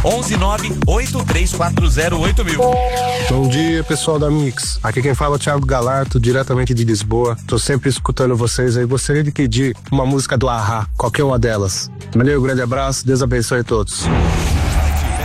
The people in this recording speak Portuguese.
11983408000. Bom dia, pessoal da Mix. Aqui quem fala é o Thiago Galarto, diretamente de Lisboa. Tô sempre escutando vocês aí. Gostaria de pedir uma música do Ahá, qualquer uma delas. Valeu, um grande abraço, Deus abençoe a todos.